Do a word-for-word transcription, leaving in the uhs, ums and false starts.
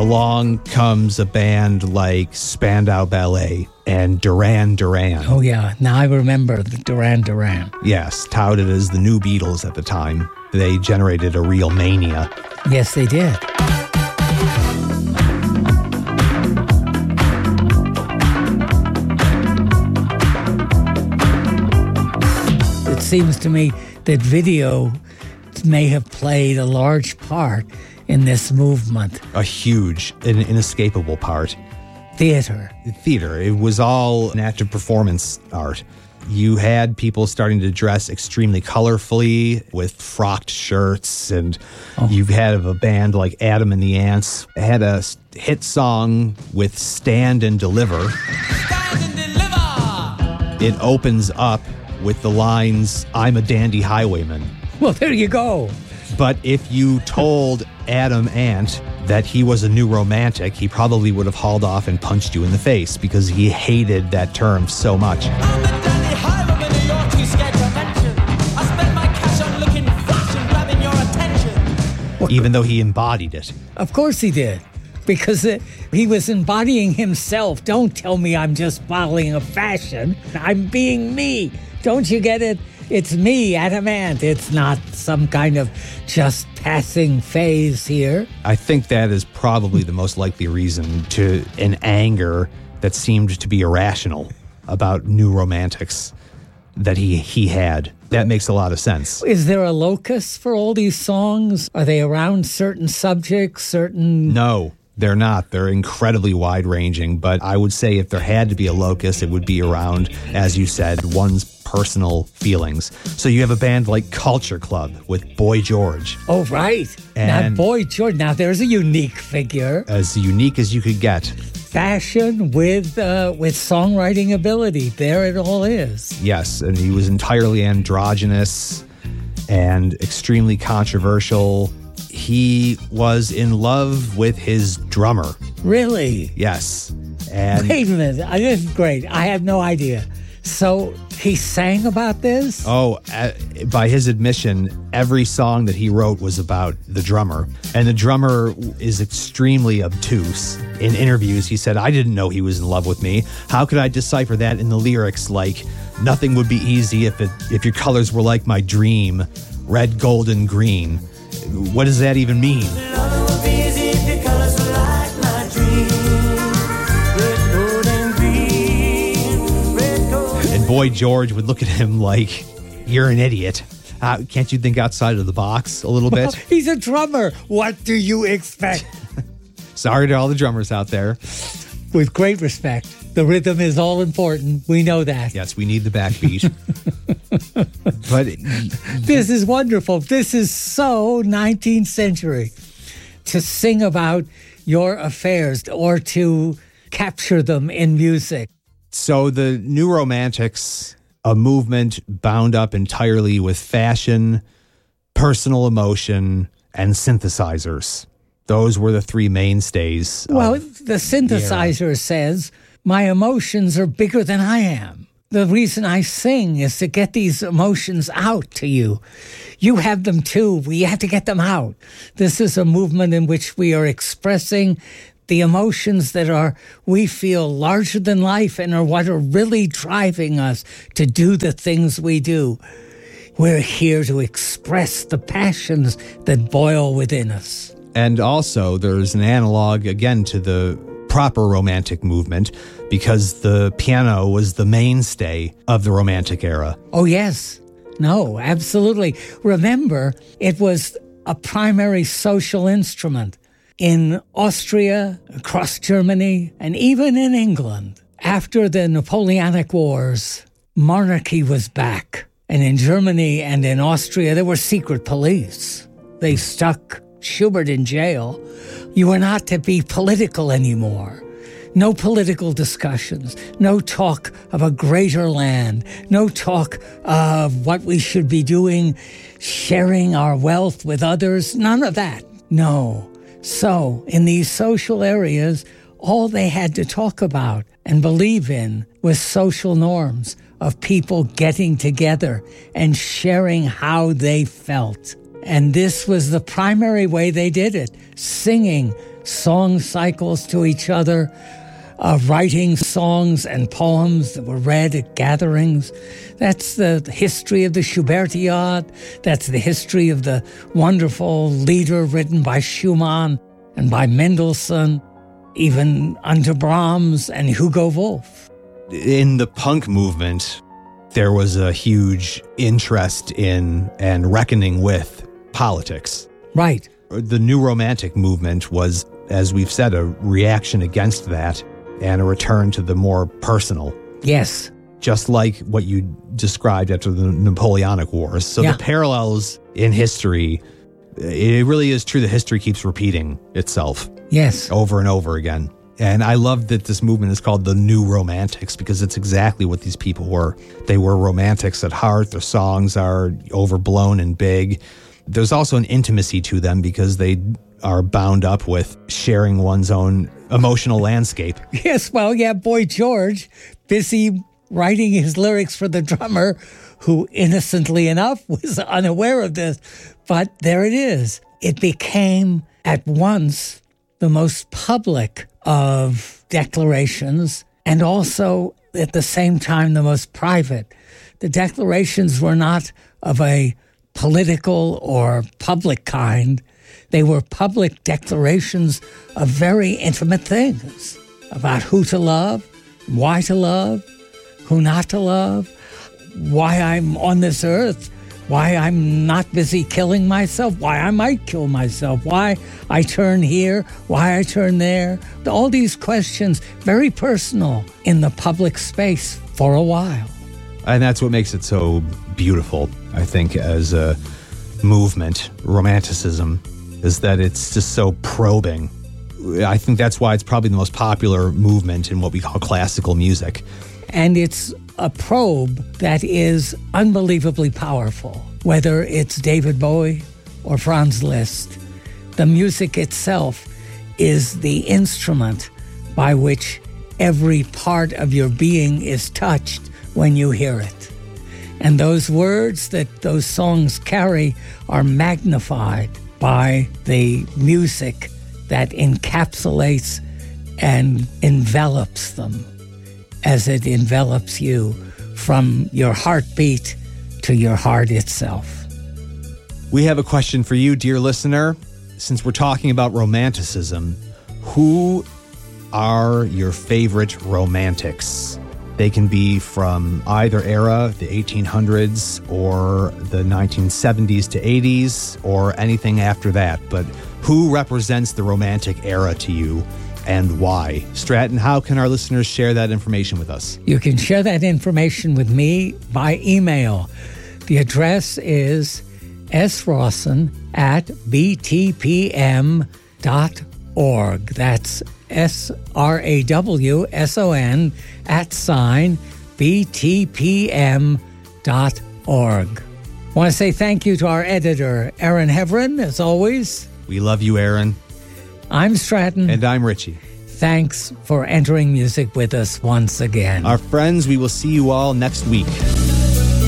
along comes a band like Spandau Ballet and Duran Duran. Oh, yeah. Now I remember the Duran Duran. Yes, touted as the new Beatles at the time. They generated a real mania. Yes, they did. It seems to me that video may have played a large part in this movement. A huge, an inescapable part. Theater. Theater. It was all an active performance art. You had people starting to dress extremely colorfully with frocked shirts, and oh. you had a band like Adam and the Ants. It had a hit song with Stand and Deliver. Stand and Deliver! It opens up with the lines, I'm a dandy highwayman. Well, there you go. But if you told Adam Ant that he was a new romantic, he probably would have hauled off and punched you in the face because he hated that term so much. I'm a dandy highwayman, you're too scared to mention. I spent my cash on looking fresh and grabbing your attention. Well, even though he embodied it. Of course he did. Because it, he was embodying himself. Don't tell me I'm just following a fashion. I'm being me. Don't you get it? It's me, Adam Ant. It's not some kind of just passing phase here. I think that is probably the most likely reason to an anger that seemed to be irrational about new romantics that he, he had. That makes a lot of sense. Is there a locus for all these songs? Are they around certain subjects, certain... No. They're not. They're incredibly wide-ranging, but I would say if there had to be a locus, it would be around, as you said, one's personal feelings. So you have a band like Culture Club with Boy George. Oh, right. And now, Boy George, now there's a unique figure. As unique as you could get. Fashion with uh, with songwriting ability. There it all is. Yes, and he was entirely androgynous and extremely controversial. He was in love with his drummer. Really? Yes. And wait a minute. This is great. I have no idea. So he sang about this? Oh, uh, by his admission, every song that he wrote was about the drummer. And the drummer is extremely obtuse. In interviews, he said, I didn't know he was in love with me. How could I decipher that in the lyrics like, nothing would be easy if it if your colors were like my dream, red, gold, and green. What does that even mean? And Boy George would look at him like, you're an idiot. Uh, can't you think outside of the box a little bit? He's a drummer. What do you expect? Sorry to all the drummers out there. With great respect. The rhythm is all important. We know that. Yes, we need the backbeat. But this is wonderful. This is so nineteenth century to sing about your affairs or to capture them in music. So the New Romantics, a movement bound up entirely with fashion, personal emotion, and synthesizers. Those were the three mainstays. Well, the synthesizer the says, my emotions are bigger than I am. The reason I sing is to get these emotions out to you. You have them too. We have to get them out. This is a movement in which we are expressing the emotions that are, we feel, larger than life and are what are really driving us to do the things we do. We're here to express the passions that boil within us. And also, there's an analog, again, to the proper Romantic movement, because the piano was the mainstay of the Romantic era. Oh, yes. No, absolutely. Remember, it was a primary social instrument in Austria, across Germany, and even in England. After the Napoleonic Wars, monarchy was back. And in Germany and in Austria, there were secret police. They stuck Schubert in jail. You were not to be political anymore. No political discussions, no talk of a greater land, no talk of what we should be doing, sharing our wealth with others, none of that. No. So, in these social areas, all they had to talk about and believe in was social norms of people getting together and sharing how they felt. And this was the primary way they did it, singing song cycles to each other, uh, writing songs and poems that were read at gatherings. That's the history of the Schubertiad. That's the history of the wonderful lieder written by Schumann and by Mendelssohn, even under Brahms and Hugo Wolf. In the punk movement, there was a huge interest in and reckoning with politics. Right. The New Romantic movement was, as we've said, a reaction against that and a return to the more personal. Yes. Just like what you described after the Napoleonic Wars. So yeah. the parallels in history, it really is true that history keeps repeating itself. Yes. Over and over again. And I love that this movement is called the New Romantics because it's exactly what these people were. They were romantics at heart. Their songs are overblown and big. There's also an intimacy to them because they are bound up with sharing one's own emotional landscape. Yes, well, yeah, Boy George, busy writing his lyrics for the drummer, who innocently enough was unaware of this. But there it is. It became at once the most public of declarations and also at the same time the most private. The declarations were not of a political or public kind. They were public declarations of very intimate things about who to love, why to love, who not to love, why I'm on this earth, why I'm not busy killing myself, why I might kill myself, why I turn here, why I turn there. All these questions, very personal in the public space for a while. And that's what makes it so beautiful, I think, as a movement, romanticism, is that it's just so probing. I think that's why it's probably the most popular movement in what we call classical music. And it's a probe that is unbelievably powerful, whether it's David Bowie or Franz Liszt. The music itself is the instrument by which every part of your being is touched when you hear it. And those words that those songs carry are magnified by the music that encapsulates and envelops them as it envelops you from your heartbeat to your heart itself. We have a question for you, dear listener. Since we're talking about romanticism, who are your favorite romantics? They can be from either era, the eighteen hundreds or the nineteen seventies to eighties or anything after that. But who represents the romantic era to you and why? Stratton, how can our listeners share that information with us? You can share that information with me by email. The address is srawson at b t p m dot org. That's S R A W S O N at sign B T P M dot org. I want to say thank you to our editor, Aaron Heverin, as always. We love you, Aaron. I'm Stratton. And I'm Richie. Thanks for entering music with us once again. Our friends, we will see you all next week.